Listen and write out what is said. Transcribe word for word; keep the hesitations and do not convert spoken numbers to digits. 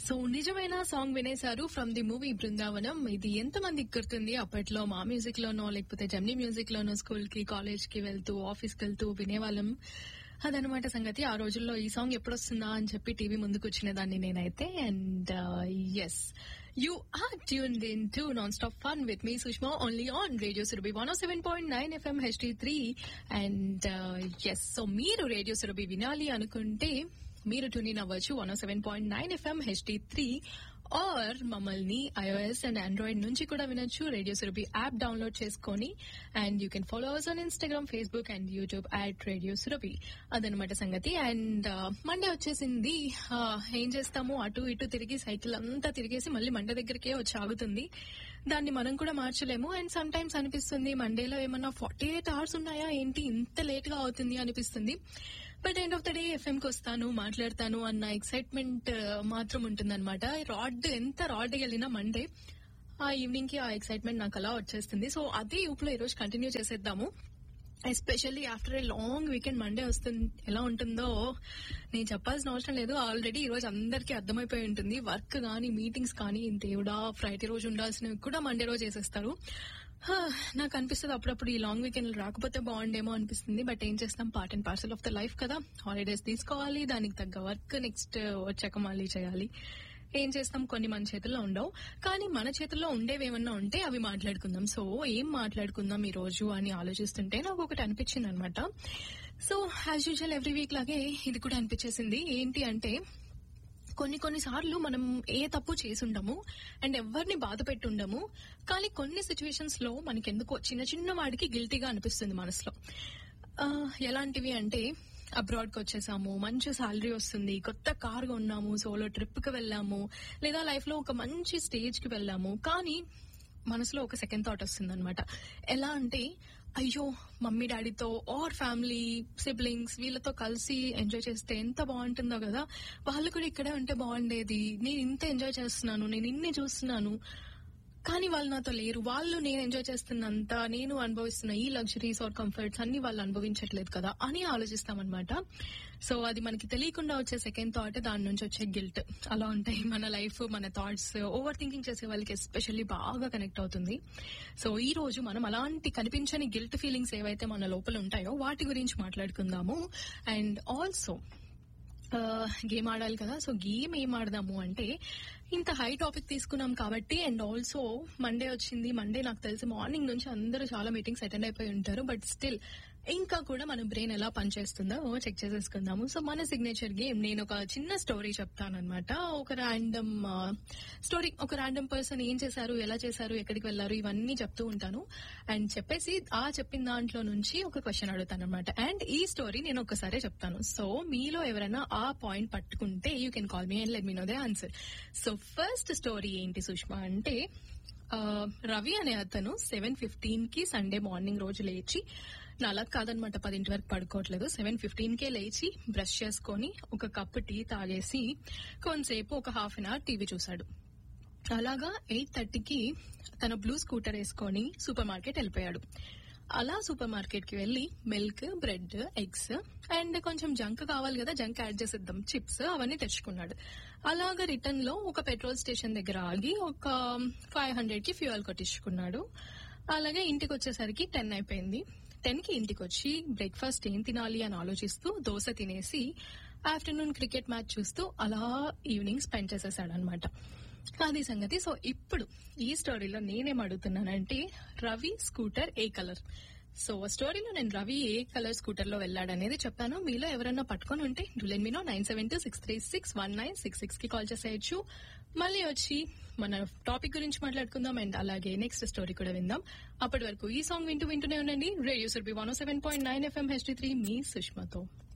So నిజమైన song వినేశారు from the movie Brindavanam. ఇది ఎంత మందికి గుర్తుంది? అప్పట్లో మా మ్యూజిక్ లోనో లేకపోతే జమ్నీ మ్యూజిక్ లోనో స్కూల్ కి కాలేజ్ కి వెళ్తూ ఆఫీస్ కి వెళ్తూ వినేవాళ్ళం. అదనమాట సంగతి. ఆ రోజుల్లో ఈ సాంగ్ ఎప్పుడొస్తుందా అని చెప్పి టీవీ ముందుకు వచ్చినదాన్ని నేనైతే. And yes, you are tuned in to non stop fun with me Sushma only on radio Surabhi one oh seven point nine FM H D three. And yes, so మీరు రేడియో సురభి వినాలి అనుకుంటే మీరు ట్యూన్ ఇన్ అవ్వచ్చు one oh seven point nine FM H D three, are మమ్మల్ని iOS and Android నుంచి కూడా వినొచ్చు. Radio Surabhi app download చేసుకొని and you can follow us on Instagram, Facebook and YouTube at radio Surabhi. అదనమాట సంగతి. అండ్ మండే వచ్చేసింది. ఏం చేస్తాము, అటు ఇటు తిరిగి సైకిల్ అంతా తిరిగేసి మళ్ళీ మండే దగ్గరికే వచ్చి ఆగుతుంది. దాన్ని మనం కూడా మార్చలేము. అండ్ సమ్ టైమ్స్ అనిపిస్తుంది మండేలో ఏమన్నా ఫార్టీ ఎయిట్ అవర్స్ ఉన్నాయా ఏంటి, ఇంత లేట్ గా అవుతుంది అనిపిస్తుంది. But end of the day FM కి వస్తాను, మాట్లాడతాను అన్న ఎక్సైట్మెంట్ మాత్రం ఉంటుందన్నమాట. రాడ్ ఎంత రాడ్ వెళ్ళినా మండే ఆ ఈవినింగ్ కి ఆ ఎక్సైట్మెంట్ నాకు అలా వచ్చేస్తుంది. సో అదే ఊపులో ఈ రోజు కంటిన్యూ చేసేద్దాము. Especially after a long weekend Monday వస్తుంది. ఎలా ఉంటుందో నేను చెప్పాల్సిన అవసరం లేదు, ఆల్రెడీ ఈ రోజు అందరికీ అర్థమైపోయి ఉంటుంది. వర్క్ కానీ మీటింగ్స్ కానీ దేవుడా ఫ్రైడే రోజు ఉండాల్సినవి కూడా మండే రోజు చేసేస్తారు. నాకు అనిపిస్తుంది అప్పుడప్పుడు ఈ లాంగ్ వీకెండ్ రాకపోతే బాగుండేమో అనిపిస్తుంది. బట్ ఏం చేస్తాం, part and parcel of the life కదా. హాలిడేస్ తీసుకోవాలి, దానికి తగ్గ వర్క్ నెక్స్ట్ వచ్చాక మళ్ళీ చేయాలి. ఏం చేస్తాం, కొన్ని మన చేతుల్లో ఉండవు. కానీ మన చేతుల్లో ఉండేవేమన్నా ఉంటే అవి మాట్లాడుకుందాం. సో ఏం మాట్లాడుకుందాం ఈ రోజు అని ఆలోచిస్తుంటే నాకు ఒకటి అనిపించింది అనమాట. So as usual every week లాగే ఇది కూడా అనిపించేసింది. ఏంటి అంటే, కొన్ని కొన్ని సార్లు మనం ఏ తప్పు చేసి ఉండము అండ్ ఎవరిని బాధ పెట్టి ఉండము. కానీ కొన్ని సిచ్యువేషన్స్ లో మనకెందుకో చిన్న చిన్న వాడికి గిల్టీగా అనిపిస్తుంది మనసులో. ఎలాంటివి అంటే, అబ్రాడ్ కి వచ్చేసాము, మంచి శాలరీ వస్తుంది, కొత్త కార్ కొన్నాము, సోలో ట్రిప్ కి వెళ్ళాము, లేదా లైఫ్ లో ఒక మంచి స్టేజ్ కి వెళ్ళాము. కానీ మనసులో ఒక సెకండ్ థాట్ వస్తుంది అనమాట. ఎలా అంటే, అయ్యో మమ్మీ డాడీతో ఆర్ ఫ్యామిలీ సిబ్లింగ్స్ వీళ్ళతో కలిసి ఎంజాయ్ చేస్తే ఎంత బాగుంటుందో కదా, వాళ్ళు కూడా ఇక్కడే ఉంటే బాగుండేది, నేను ఇంత ఎంజాయ్ చేస్తున్నాను, నేను ఇన్ని చూస్తున్నాను, కానీ వాళ్ళు నాతో లేరు, వాళ్ళు నేను ఎంజాయ్ చేస్తున్నంత నేను అనుభవిస్తున్న ఈ లగ్జరీస్ ఆర్ కంఫర్ట్స్ అన్ని వాళ్ళు అనుభవించట్లేదు కదా అని ఆలోచిస్తామన్నమాట. సో అది మనకి తెలియకుండా వచ్చే సెకండ్ థాట్, దాని నుంచి వచ్చే గిల్ట్. అలా ఉంటాయి మన లైఫ్, మన థాట్స్. ఓవర్ థింకింగ్ చేసే వాళ్ళకి ఎస్పెషల్లీ బాగా కనెక్ట్ అవుతుంది. సో ఈ రోజు మనం అలాంటి కనిపించని గిల్ట్ ఫీలింగ్స్ ఏవైతే మన లోపల ఉంటాయో వాటి గురించి మాట్లాడుకుందాము. అండ్ ఆల్సో గేమ్ ఆడాలి కదా. సో గేమ్ ఏం ఆడదాము అంటే, ఇంత హై టాపిక్ తీసుకున్నాం కాబట్టి, అండ్ ఆల్సో మండే వచ్చింది. మండే నాకు తెలిసి మార్నింగ్ నుంచి అందరూ చాలా మీటింగ్స్ అటెండ్ అయిపోయి ఉంటారు. బట్ స్టిల్ ఇంకా కూడా మన బ్రెయిన్ ఎలా పనిచేస్తుందో చెక్ చేసేసుకుందాము. సో మన సిగ్నేచర్ గేమ్, నేను ఒక చిన్న స్టోరీ చెప్తానన్నమాట. ఒక ర్యాండమ్ స్టోరీ, ఒక ర్యాండమ్ పర్సన్ ఏం చేశారు, ఎలా చేశారు, ఎక్కడికి వెళ్లారు, ఇవన్నీ చెప్తూ ఉంటాను. అండ్ చెప్పేసి ఆ చెప్పిన దాంట్లో నుంచి ఒక క్వశ్చన్ అడుగుతాను అనమాట. అండ్ ఈ స్టోరీ నేను ఒక్కసారే చెప్తాను. సో మీలో ఎవరైనా ఆ పాయింట్ పట్టుకుంటే you can call me and let me know the answer. So first story ఏంటి సుష్మా అంటే, రవి అనే అతను సెవెన్ ఫిఫ్టీన్ కి సండే మార్నింగ్ రోజు లేచి, నాలా కాదనమాట పదింటి వరకు పడుకోవట్లేదు, సెవెన్ ఫిఫ్టీన్ కే లేచి బ్రష్ చేసుకుని ఒక కప్పు టీ తాగేసి కొంతసేపు ఒక హాఫ్ అన్ అవర్ టీవీ చూశాడు. అలాగా ఎయిట్ థర్టీకి తన బ్లూ స్కూటర్ వేసుకొని సూపర్ మార్కెట్ వెళ్ళిపోయాడు. అలా సూపర్ మార్కెట్ కి వెళ్లి మిల్క్, బ్రెడ్, ఎగ్స్ అండ్ కొంచెం జంక్ కావాలి కదా, జంక్ యాడ్ చేసేద్దాం, చిప్స్ అవన్నీ తెచ్చుకున్నాడు. అలాగా రిటర్న్ లో ఒక పెట్రోల్ స్టేషన్ దగ్గర ఆగి ఒక ఫైవ్ హండ్రెడ్ కి ఫ్యూయల్ కొట్టించుకున్నాడు. అలాగే ఇంటికి వచ్చేసరికి టెన్ అయిపోయింది. టెన్ కి ఇంటికి వచ్చి బ్రేక్ఫాస్ట్ ఏం తినాలి అని ఆలోచిస్తూ దోశ తినేసి ఆఫ్టర్నూన్ క్రికెట్ మ్యాచ్ చూస్తూ అలా ఈవినింగ్ స్పెండ్ చేసేసాడు అనమాట. అది సంగతి. సో ఇప్పుడు ఈ స్టోరీలో నేనేం అడుగుతున్నానంటే, రవి స్కూటర్ ఏ కలర్? సో స్టోరీలో నేను రవి ఏ కలర్ స్కూటర్ లో వెళ్ళాడనేది చెప్పాను. మీలో ఎవరైనా పట్టుకొని ఉంటే డూలెన్ మీనో nine seven two six three six one nine six six కి కాల్ చేసేయచ్చు. మళ్ళీ వచ్చి మన టాపిక్ గురించి మాట్లాడుకుందాం అండ్ అలాగే నెక్స్ట్ స్టోరీ కూడా విందాం. అప్పటి వరకు ఈ సాంగ్ వింటూ వింటూనే ఉండండి రేడియో సురభి వన్ ఓ seven point nine FM H D three, మీ సుష్మతో.